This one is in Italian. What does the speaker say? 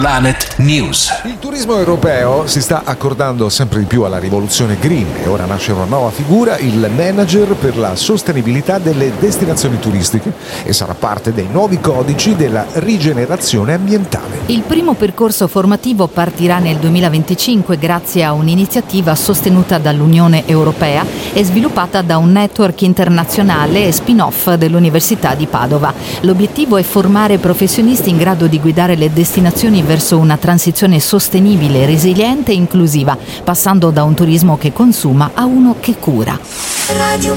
Planet News. Il turismo europeo si sta accordando sempre di più alla rivoluzione green e ora nasce una nuova figura, il manager per la sostenibilità delle destinazioni turistiche, e sarà parte dei nuovi codici della rigenerazione ambientale. Il primo percorso formativo partirà nel 2025 grazie a un'iniziativa sostenuta dall'Unione Europea e sviluppata da un network internazionale e spin-off dell'Università di Padova. L'obiettivo è formare professionisti in grado di guidare le destinazioni verso una transizione sostenibile, resiliente e inclusiva, passando da un turismo che consuma a uno che cura.